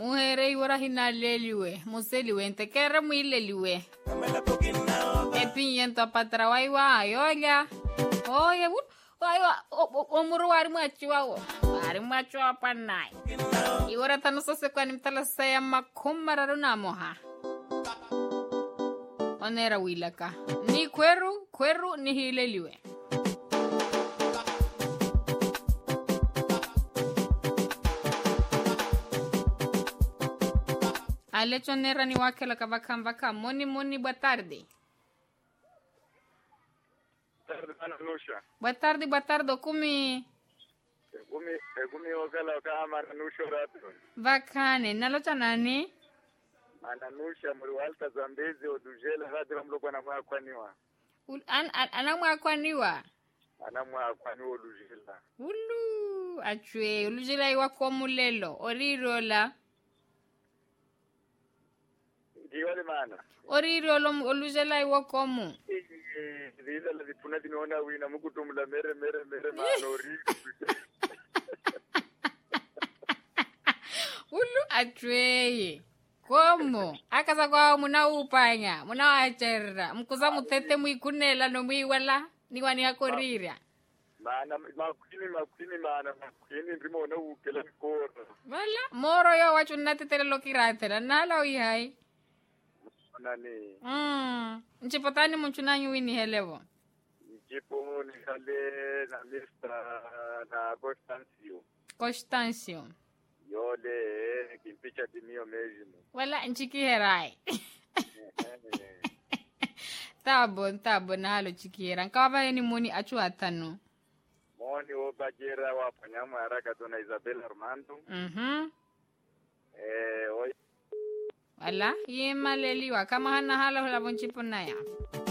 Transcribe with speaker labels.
Speaker 1: Muhere iwara hinaleliwe. Museliwe entekere muileliwe. Epin patra waiwa ayoya. Oye, waiwa omuru wari mwachiwa. Wari mwachiwa panai. Iwara tanuso kwa nimtala saya makumara na moha. Onera wilaka. Ni kweru ni hileliwe. Alecho nera ni wake la kavaka. Moni, boa tarde. Boa tarde, kumi.
Speaker 2: Kumi wakala kama Nusha rato.
Speaker 1: Vakane, nalocha nani?
Speaker 2: Ananusha mliwalta Zambezi odujela hadi mloko na mwakwaniwa.
Speaker 1: Anamwakwaniwa.
Speaker 2: Anamwakwaniwa odujela.
Speaker 1: Ulu, achwe, olujela iwa kwa mulelo, orirola.
Speaker 2: Ndiwale mana.
Speaker 1: Orirolo olujela iwa komu.
Speaker 2: Lila la dipuna dinaona wina mukutumula mere mana ori.
Speaker 1: Ulu, achwe. Komo, akasa kwa muna upanya, muna acherra, mkuza mutete muikunela no muiwala, niwani yako riria.
Speaker 2: Mana, makwini mana, ndimo na ukela kora.
Speaker 1: Wala, moro yo wachu natetele lokiratela, nala uihai.
Speaker 2: Nani?
Speaker 1: Nchipotani mchunanyu wini helevo.
Speaker 2: Nchipo ni hale na Mr. na
Speaker 1: Constancio.
Speaker 2: Yole kimpicha timio mejimu.
Speaker 1: Wala nchikiherai. Tabo na halo chikihera. Nkawava ni moni achu atano.
Speaker 2: Moni obajera wapanyamu haraka tona Isabel Armando.
Speaker 1: Wala, ye maleliwa. Kama hana hala hula bonchipo na ya.